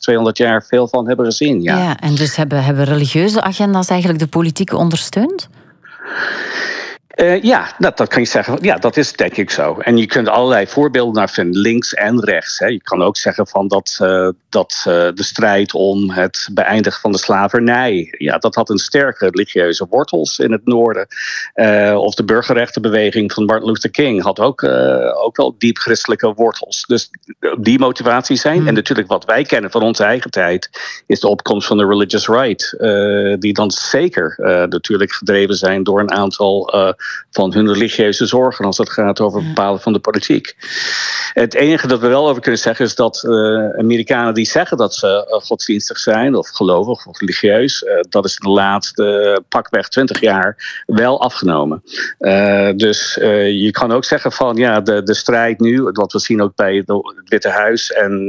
200 jaar veel van hebben gezien. Ja, en dus hebben religieuze agenda's eigenlijk de politiek ondersteund? Dat kan je zeggen. Ja, dat is denk ik zo. En je kunt allerlei voorbeelden naar vinden, links en rechts. Hè. Je kan ook zeggen van dat de strijd om het beëindigen van de slavernij, dat had een sterke religieuze wortels in het noorden. Of de burgerrechtenbeweging van Martin Luther King had ook wel diep christelijke wortels. Dus die motivaties zijn. En natuurlijk wat wij kennen van onze eigen tijd is de opkomst van de religious right. Die dan zeker natuurlijk gedreven zijn door een aantal van hun religieuze zorgen als het gaat over het bepalen van de politiek. Het enige dat we wel over kunnen zeggen is dat Amerikanen die zeggen dat ze godsdienstig zijn of gelovig of religieus, dat is de laatste pakweg 20 jaar wel afgenomen. Dus je kan ook zeggen van de strijd nu, wat we zien ook bij het Witte Huis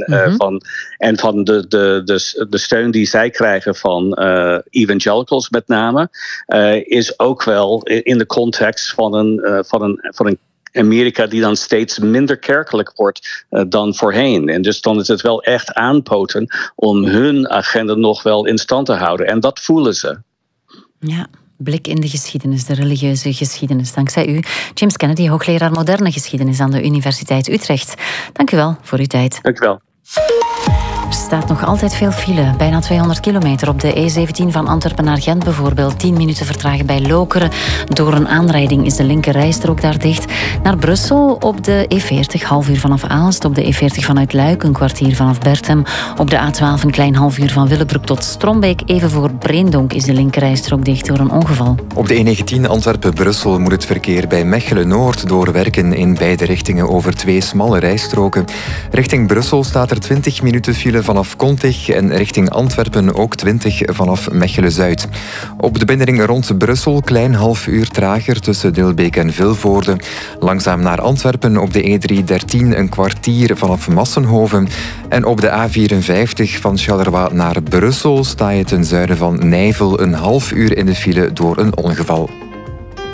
en van de steun die zij krijgen van evangelicals met name, is ook wel in de context van een Amerika die dan steeds minder kerkelijk wordt dan voorheen. En dus dan is het wel echt aanpoten om hun agenda nog wel in stand te houden. En dat voelen ze. Ja, blik in de geschiedenis, de religieuze geschiedenis. Dankzij u. James Kennedy, hoogleraar moderne geschiedenis aan de Universiteit Utrecht. Dank u wel voor uw tijd. Dank u wel. Er staat nog altijd veel file. Bijna 200 kilometer op de E17 van Antwerpen naar Gent bijvoorbeeld. 10 minuten vertragen bij Lokeren. Door een aanrijding is de linkerrijstrook daar dicht. Naar Brussel op de E40, half uur vanaf Aalst. Op de E40 vanuit Luik, een kwartier vanaf Berchem. Op de A12 een klein half uur van Willebroek tot Strombeek. Even voor Breendonk is de linkerrijstrook dicht door een ongeval. Op de E19 Antwerpen-Brussel moet het verkeer bij Mechelen-Noord doorwerken in beide richtingen over 2 smalle rijstroken. Richting Brussel staat er 20 minuten file vanaf Kontig en richting Antwerpen ook 20 vanaf Mechelen-Zuid. Op de binnenring rond Brussel klein half uur trager tussen Dilbeek en Vilvoorde. Langzaam naar Antwerpen op de E313 een kwartier vanaf Massenhoven. En op de A54 van Charleroi naar Brussel sta je ten zuiden van Nijvel een half uur in de file door een ongeval.